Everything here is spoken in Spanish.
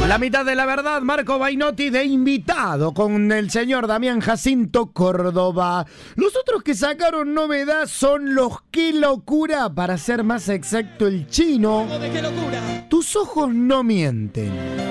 La mitad de la verdad, Marco Bainotti de invitado con el señor Damián Jacinto Córdoba. Los otros que sacaron novedad son los Qué Locura, para ser más exacto el chino. ¡Qué locura! Tus ojos no mienten.